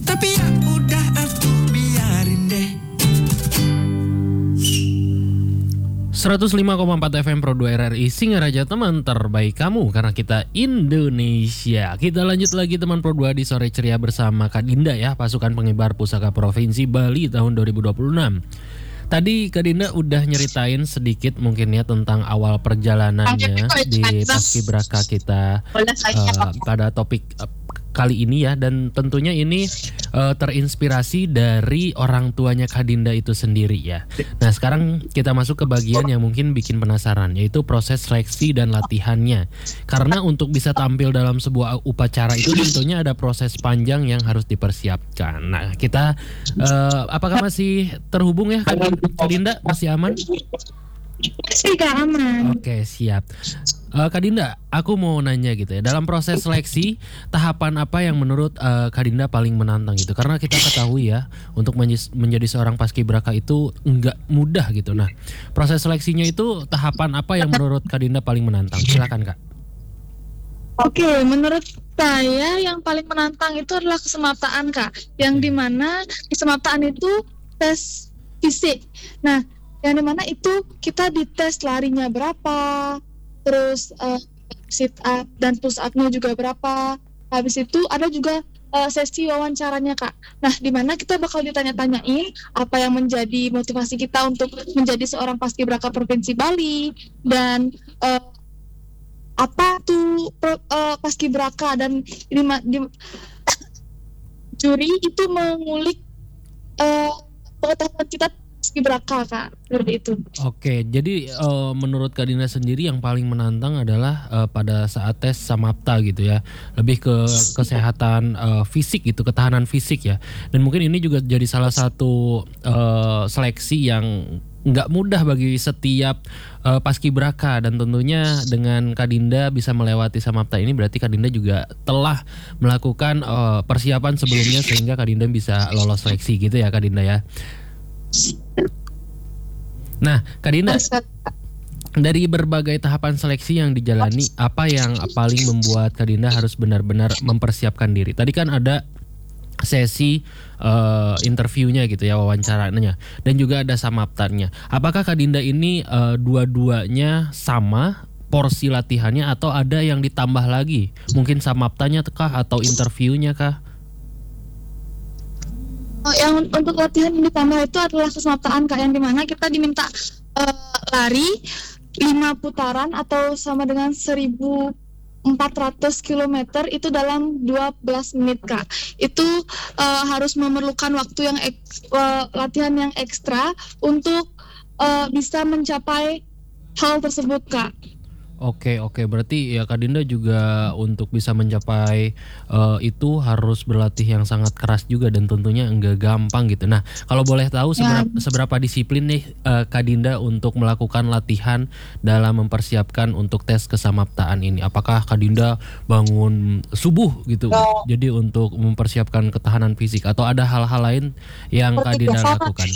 Tapi ya udah aku biarin deh. 105,4 FM Pro 2 RRI Singaraja, teman terbaik kamu karena kita Indonesia. Kita lanjut lagi teman Pro 2 di sore ceria bersama Kak Dinda ya, pasukan pengibar pusaka Provinsi Bali tahun 2026. Tadi Kak Dinda udah nyeritain sedikit mungkin ya tentang awal perjalanannya di Paskibraka kita pada topik kali ini ya, dan tentunya ini terinspirasi dari orang tuanya Kak Dinda itu sendiri ya. Nah sekarang kita masuk ke bagian yang mungkin bikin penasaran, yaitu proses seleksi dan latihannya. Karena untuk bisa tampil dalam sebuah upacara itu tentunya ada proses panjang yang harus dipersiapkan. Nah kita apakah masih terhubung ya Kak Dinda? Masih aman? Masih aman. Oke siap. Kak Dinda, aku mau nanya gitu ya, dalam proses seleksi tahapan apa yang menurut Kak Dinda paling menantang gitu? Karena kita ketahui ya, untuk menjadi seorang paskibraka itu nggak mudah gitu. Nah, proses seleksinya itu tahapan apa yang menurut Kak Dinda paling menantang? Silakan Kak. Oke, menurut saya yang paling menantang itu adalah kesemaptaan Kak. Yang dimana kesemaptaan itu tes fisik. Nah, yang dimana itu kita dites larinya berapa, terus sit up dan push up-nya juga berapa. Habis itu ada juga sesi wawancaranya Kak. Nah, di mana kita bakal ditanya-tanyain apa yang menjadi motivasi kita untuk menjadi seorang paskibraka Provinsi Bali, dan apa tuh paskibraka, dan juri itu mengulik pengetahuan kita paskibraka Kak, seperti itu. Oke, jadi menurut Kak Dinda sendiri yang paling menantang adalah pada saat tes samapta gitu ya, lebih ke kesehatan fisik gitu, ketahanan fisik ya. Dan mungkin ini juga jadi salah satu seleksi yang nggak mudah bagi setiap paskibraka, dan tentunya dengan Kak Dinda bisa melewati samapta ini berarti Kak Dinda juga telah melakukan persiapan sebelumnya sehingga Kak Dinda bisa lolos seleksi gitu ya Kak Dinda ya. Nah, Kak Dinda, dari berbagai tahapan seleksi yang dijalani, apa yang paling membuat Kak Dinda harus benar-benar mempersiapkan diri? Tadi kan ada sesi interviewnya gitu ya, wawancaranya, dan juga ada samaptanya. Apakah Kak Dinda ini dua-duanya sama porsi latihannya atau ada yang ditambah lagi? Mungkin samaptanya kah atau interviewnya kah? Yang untuk latihan yang ditambah itu adalah kesemaptaan Kak, yang dimana kita diminta lari 5 putaran atau sama dengan 1.400 km itu dalam 12 menit Kak. Itu harus memerlukan waktu yang latihan yang ekstra untuk bisa mencapai hal tersebut Kak. Oke, berarti ya Kak Dinda juga untuk bisa mencapai itu harus berlatih yang sangat keras juga, dan tentunya enggak gampang gitu. Nah, kalau boleh tahu seberapa disiplin nih Kak Dinda untuk melakukan latihan dalam mempersiapkan untuk tes kesamaptaan ini? Apakah Kak Dinda bangun subuh gitu, jadi untuk mempersiapkan ketahanan fisik, atau ada hal-hal lain yang Kak Dinda lakukan?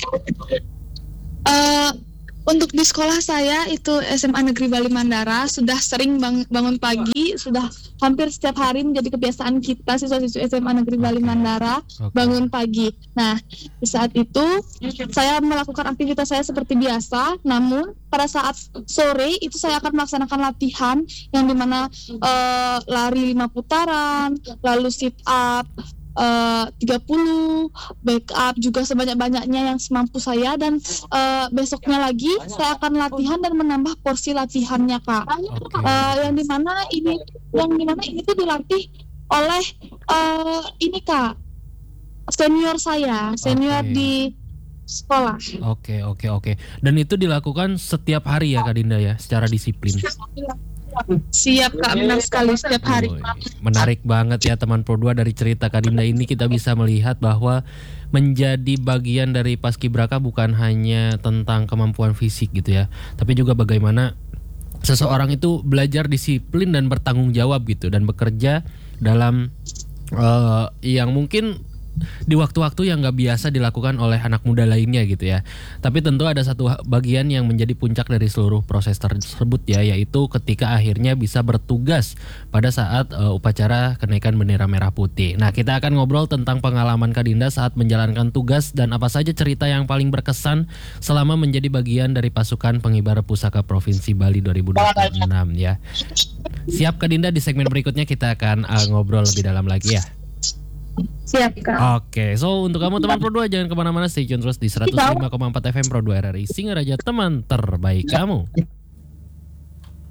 Untuk di sekolah saya itu SMA Negeri Bali Mandara sudah sering bangun pagi, sudah hampir setiap hari menjadi kebiasaan kita siswa-siswi SMA Negeri Bali Mandara bangun pagi. Nah, di saat itu saya melakukan aktivitas saya seperti biasa, namun pada saat sore itu saya akan melaksanakan latihan yang dimana lari 5 putaran, lalu sit up 30, backup juga sebanyak-banyaknya yang semampu saya, dan besoknya lagi saya akan latihan dan menambah porsi latihannya Kak. Yang dimana ini tuh dilatih oleh ini Kak, senior saya, di sekolah. Oke. Dan itu dilakukan setiap hari ya Kak Dinda ya, secara disiplin. Siap Kak, benar sekali, setiap hari. Menarik banget ya teman Pro 2, dari cerita Kak Dinda ini kita bisa melihat bahwa menjadi bagian dari paskibraka bukan hanya tentang kemampuan fisik gitu ya, tapi juga bagaimana seseorang itu belajar disiplin dan bertanggung jawab gitu, dan bekerja dalam yang mungkin di waktu-waktu yang nggak biasa dilakukan oleh anak muda lainnya gitu ya. Tapi tentu ada satu bagian yang menjadi puncak dari seluruh proses tersebut ya, yaitu ketika akhirnya bisa bertugas pada saat upacara kenaikan bendera merah putih. Nah, kita akan ngobrol tentang pengalaman Kak Dinda saat menjalankan tugas dan apa saja cerita yang paling berkesan selama menjadi bagian dari pasukan pengibar pusaka Provinsi Bali 2026 ya. Siap Kak Dinda, di segmen berikutnya kita akan ngobrol lebih dalam lagi ya. Siap Kak. Oke, so untuk kamu teman Pro 2 jangan kemana-mana, stay tune terus di 105,4 FM Pro 2 RRI Singaraja, teman terbaik kamu.